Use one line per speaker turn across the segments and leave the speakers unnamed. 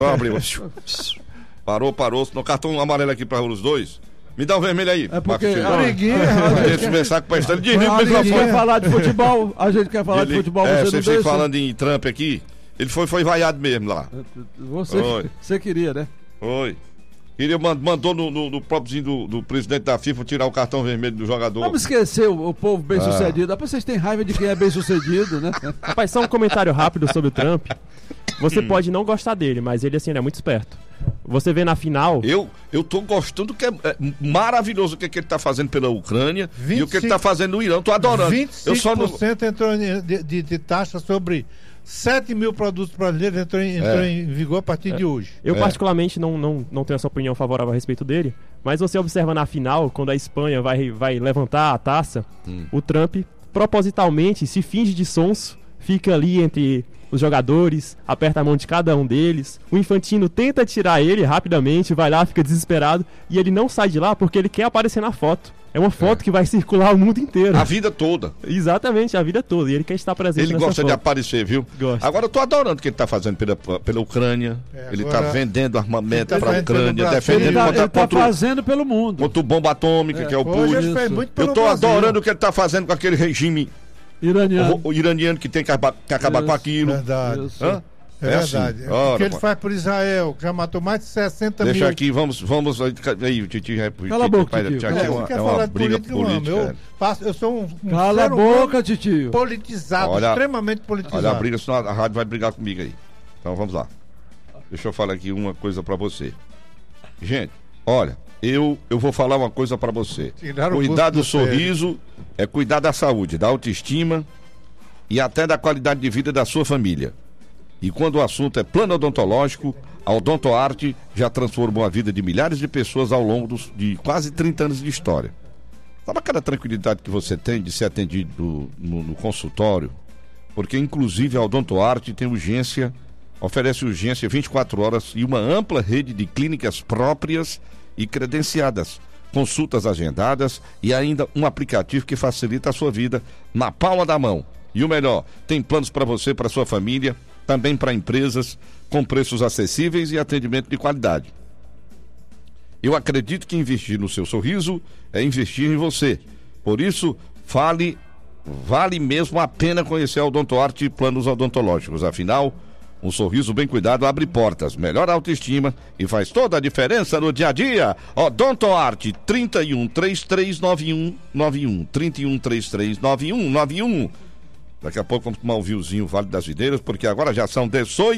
Abriu. Parou. No cartão amarelo aqui para os dois. Me dá um vermelho aí.
É porque
a gente conversar com o Pestano. Desliga o
a gente
microfone.
quer falar de futebol. A gente quer falar de futebol. Você não deixa.
Falando em Trump aqui, ele foi vaiado mesmo lá.
Você queria, né?
Foi. Ele mandou no próprio do presidente da FIFA tirar o cartão vermelho do jogador.
Vamos esquecer o povo bem sucedido. Vocês têm raiva de quem é bem sucedido, né?
Rapaz, só um comentário rápido sobre o Trump. Você pode não gostar dele, mas ele, assim, ele é muito esperto. Você vê na final...
Eu tô gostando, que é maravilhoso o que ele tá fazendo pela Ucrânia 25, e o que ele tá fazendo no Irã. Tô adorando.
25% entrou de taxa sobre 7 mil produtos brasileiros, entrou em vigor a partir de hoje.
Eu particularmente não tenho essa opinião favorável a respeito dele, mas você observa na final, quando a Espanha vai levantar a taça, o Trump propositalmente se finge de sonso, fica ali entre os jogadores, aperta a mão de cada um deles. O Infantino tenta tirar ele rapidamente, vai lá, fica desesperado, e ele não sai de lá porque ele quer aparecer na foto. É uma foto que vai circular o mundo inteiro.
A vida toda.
Exatamente, a vida toda. E ele quer estar presente nessa foto.
Ele gosta de aparecer, viu?
Gosta.
Agora eu tô adorando o que ele tá fazendo pela Ucrânia. Ele tá vendendo armamento pra Ucrânia, defendendo
ele tá fazendo pelo mundo.
Contra o bomba atômica, que é o Putin. Eu tô adorando o que ele tá fazendo com aquele regime o iraniano que tem que acabar com aquilo.
Verdade. É verdade. Assim. O que ele faz por Israel, que já matou mais de 60 mil.
Deixa aqui, vamos aí, o Titi.
Cala a boca, Titi.
É uma briga política.
Eu sou um
Cala a boca, Titi.
Politizado, extremamente politizado.
Olha a briga, senão a rádio vai brigar comigo aí. Então vamos lá. Deixa eu falar aqui uma coisa pra você. Gente, olha, eu vou falar uma coisa pra você. Cuidar do sorriso é cuidar da saúde, da autoestima e até da qualidade de vida da sua família. E quando o assunto é plano odontológico, a Odontoarte já transformou a vida de milhares de pessoas ao longo de quase 30 anos de história. Sabe aquela tranquilidade que você tem de ser atendido no consultório? Porque, inclusive, a Odontoarte tem oferece urgência 24 horas e uma ampla rede de clínicas próprias e credenciadas, consultas agendadas e ainda um aplicativo que facilita a sua vida na palma da mão. E o melhor, tem planos para você e para sua família, também para empresas, com preços acessíveis e atendimento de qualidade. Eu acredito que investir no seu sorriso é investir em você. Por isso, vale mesmo a pena conhecer a Odontoarte e planos odontológicos. Afinal, um sorriso bem cuidado abre portas, melhora a autoestima e faz toda a diferença no dia a dia. Odontoarte, 31339191, 31339191. Daqui a pouco vamos tomar um vinhozinho Vale das Videiras, porque agora já são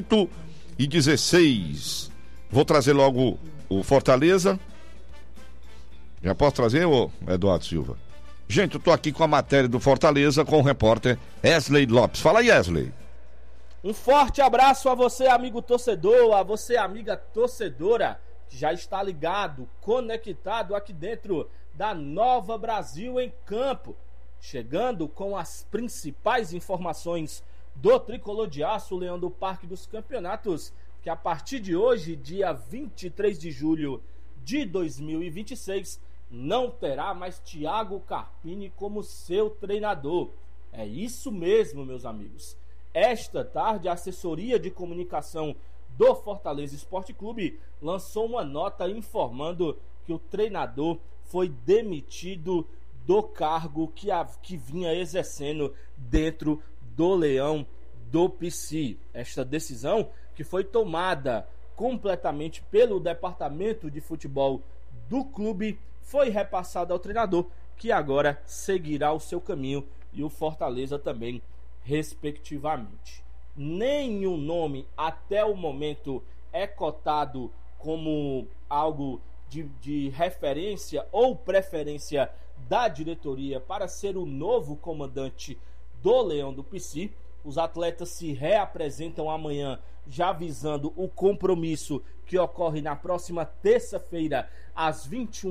18h16. Vou trazer logo o Fortaleza. Já posso trazer, Eduardo Silva? Gente, eu tô aqui com a matéria do Fortaleza com o repórter Wesley Lopes. Fala aí, Wesley.
Um forte abraço a você, amigo torcedor, a você, amiga torcedora, que já está ligado, conectado aqui dentro da Nova Brasil em Campo. Chegando com as principais informações do Tricolor de Aço, Leão do Parque dos Campeonatos, que a partir de hoje, dia 23 de julho de 2026, não terá mais Thiago Carpini como seu treinador. É isso mesmo, meus amigos. Esta tarde, a assessoria de comunicação do Fortaleza Esporte Clube lançou uma nota informando que o treinador foi demitido do cargo que vinha exercendo dentro do Leão do PC. Esta decisão, que foi tomada completamente pelo departamento de futebol do clube, foi repassada ao treinador, que agora seguirá o seu caminho, e o Fortaleza também, respectivamente. Nenhum nome até o momento é cotado como algo de referência ou preferência da diretoria para ser o novo comandante do Leão do PC. Os atletas se reapresentam amanhã, já visando o compromisso que ocorre na próxima terça-feira, às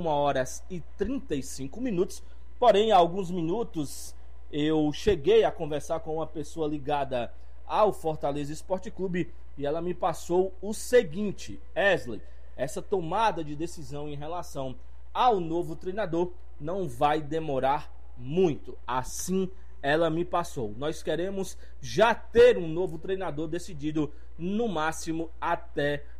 21h35. Porém, há alguns minutos eu cheguei a conversar com uma pessoa ligada ao Fortaleza Esporte Clube e ela me passou o seguinte: Wesley, essa tomada de decisão em relação ao novo treinador não vai demorar muito. Assim ela me passou. Nós queremos já ter um novo treinador decidido no máximo até